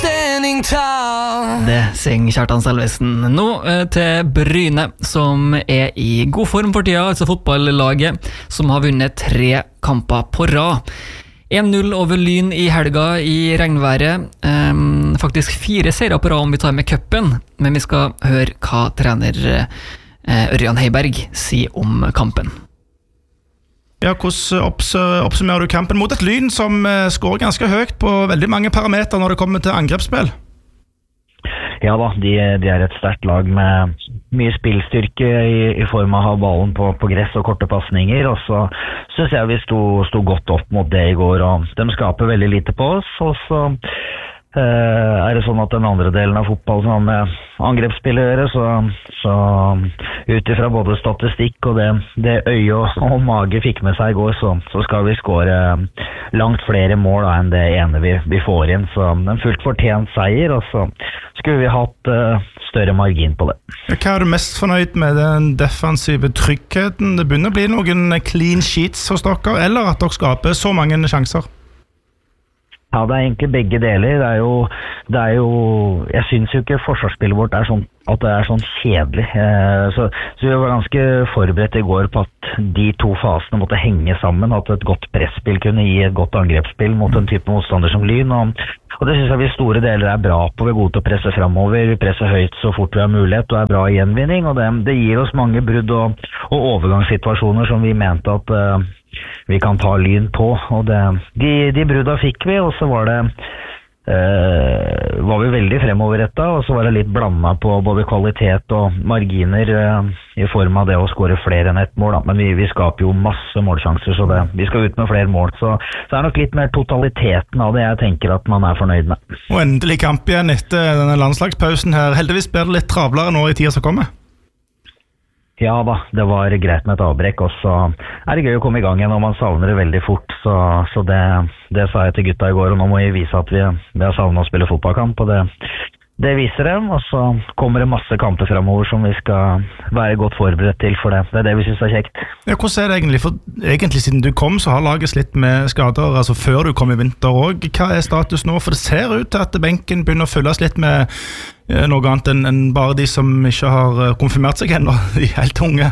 standing tall. Det synger Kjartan Selvesen. Nå til Bryne, som i god form for tida, altså fotballaget, som har vunnet 3 kamper på rad. 1-0 over Lyn i helga i regnværet. Faktisk 4 seire på rad om vi tar med cupen, men vi skal høre hva trener Ørjan Heiberg sier om kampen. Ja, hvordan oppsummerer du kampen mot et Lyn som skårer ganske høyt på veldig mange parametre når det kommer til angrepsspill? Ja da, de et sterkt lag med mye spillstyrke i form av å ha ballen på gress og korte passninger, og så synes jeg vi sto godt opp mot det i går, og de skaper veldig lite på oss, og så det sånn at den andre delen av fotball som har med angrepsspill å gjøre, så utifra både statistikk og det øye og mage fikk med seg i går, så skal vi skåre langt flere mål enn det ene vi får inn, så en fullt fortjent seier, og så skulle vi hatt større margin på det. Hva du mest fornøyd med den defensive tryggheten? Det begynner å bli noen clean sheets hos dere, eller at dere skaper så mange sjanser? Ja, det egentlig begge deler. Det er jo jeg synes jo ikke forsvarsspillet vårt sånn, at det sånn kjedelig. Så vi var ganske forberedt i går på at de 2 fasene måtte henge sammen, at et godt presspill kunne gi et godt angrepsspill mot en type motstander som Lyn, og det synes jeg vi store deler bra på. Vi gode til å presse fremover, vi presser høyt så fort vi har mulighet, og bra i gjenvinning, og det gir oss mange brudd og overgangssituasjoner som vi mente at vi kan ta Lyn på, og de brudda fikk vi, og så var vi veldig fremoverrettet, og så var det litt blandet på både kvalitet og marginer i form av det å skåre flere enn ett mål, da. Men vi skaper jo masse målsjanser, så vi skal ut med flere mål, så nok litt mer totaliteten av det jeg tenker at man fornøyd med. Og endelig kamp igjen etter denne landslagspausen her. Heldigvis blir det litt travlere nå i tida som kommer. Ja da, det var greit med et avbrekk, og så det gøy å komme i gang igjen, og man savner det veldig fort, så det sa jeg til gutta i går, og nå må vi vise at vi har savnet å spille fotballkamp, og det viser dem, og så kommer det masse kamper fremover som vi skal være godt forberedt til for det. Det det vi synes kjekt. Ja, hvordan det egentlig? For egentlig siden du kom, så har laget slitt med skader, altså før du kom i vinter også. Hva status nå? For det ser ut til at benken begynner å fylles litt med noe annet enn bare de som ikke har konfirmert seg ennå, de helt unge.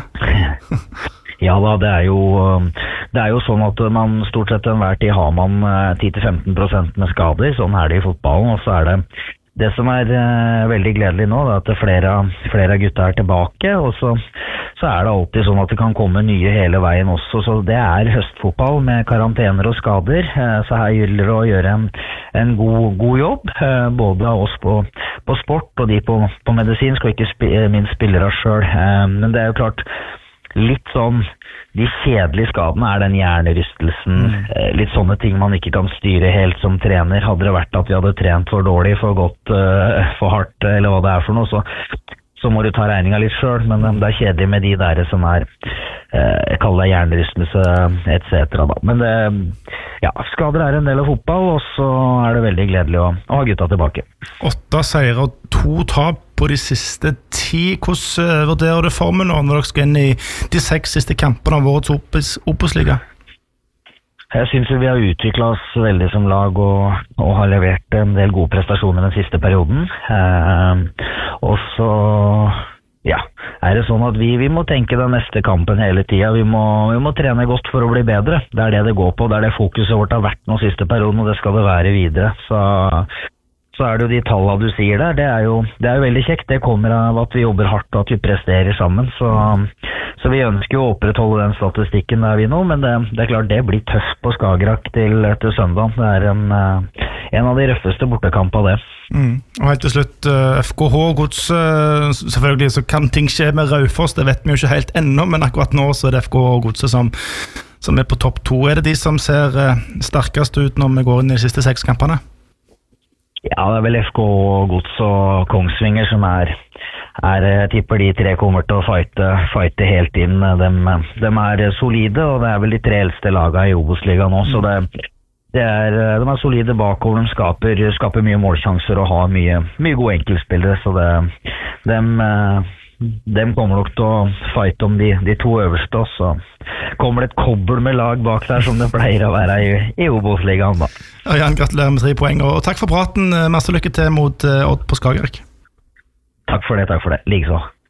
Ja da, det er jo sånn at man stort sett enhver tid har man 10-15% med skader, sånn det i fotballen, og så det som veldig gledelig nå, at flere av gutta tilbake, og så det alltid sånn at det kan komme nye hele veien også, så det høstfotball med karantener og skader, så her gjelder det å gjøre en god jobb, både av oss på sport og de på medisinsk, og ikke minst spillere selv, men det jo klart litt sånn de kjedelige skadene den hjernerystelsen, litt sånne ting man ikke kan styre helt som trener. Hadde det vært at vi hadde trent for dårlig, for godt, for hardt, eller hva det for noe, så må du ta regninga litt selv, men det kjedelig med de der som jeg kaller det hjernerystelse, etc. Da. Men skader en del av fotball, og så det veldig gledelig å ha gutta tilbake. 8 seire og 2 tap på de siste 10. Hvordan vurderer du formen nå når dere skal inn i de 6 siste kampene av årets Obos-liga? Jeg synes vi har utviklet oss veldig som lag og har levert en del gode prestasjoner den siste perioden. Og så det sånn at vi må tenke den neste kampen hele tiden. Vi må trene godt for å bli bedre. Det det går på, det det fokuset vårt har vært den siste perioden, og det skal det være videre. Så det jo de tallene du sier der, det jo veldig kjekt. Det kommer av at vi jobber hardt og at vi presterer sammen, så vi ønsker jo å opprettholde den statistikken der vi nå, men det klart det blir tøft på Skagerrak til søndag. Det en av de røffeste bortekampene det. Og helt til slutt, FKH Godset, selvfølgelig så kan ting skje med Raufoss, det vet vi jo ikke helt ennå, men akkurat nå så det FKH Godset som på topp 2. Det de som ser sterkest ut når vi går inn i de siste 6 kampene? Ja, det vel FK Gods og Kongsvinger som jeg tipper de 3 kommer til å fighte helt inn. De solide, og det vel de 3 eldste lagene i Obos-ligaen nå, så de solide bakover, de skaper mye målsjanser og har mye gode enkeltspillere, så dem kommer nok til å fighte om de to øverste, og så kommer det et kobbel med lag bak der som det pleier å være i Obos-ligaen da. Ørjan, gratulerer med 3 poeng, og takk for praten. Masse lykke til mot Odd på Skagerrak. Takk for det, likeså.